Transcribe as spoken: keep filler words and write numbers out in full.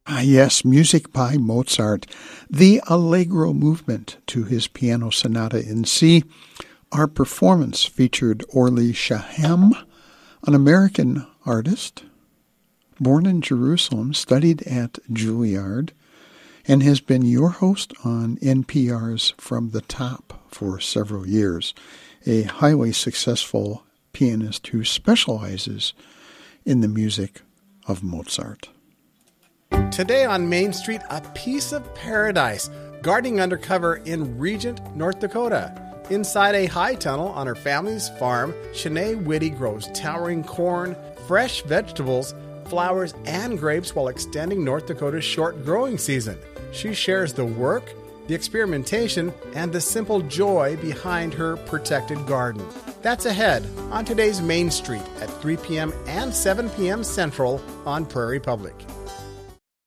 Ah, yes, music by Mozart, the Allegro movement to his piano sonata in C. Our performance featured Orly Shaham, an American artist, born in Jerusalem, studied at Juilliard, and has been your host on N P R's From the Top for several years, a highly successful pianist who specializes in the music of Mozart. Today on Main Street, a piece of paradise, gardening undercover in Regent, North Dakota. Inside a high tunnel on her family's farm, Shanae Whitty grows towering corn, fresh vegetables, flowers, and grapes while extending North Dakota's short growing season. She shares the work, the experimentation, and the simple joy behind her protected garden. That's ahead on today's Main Street at three p.m. and seven p.m. Central on Prairie Public.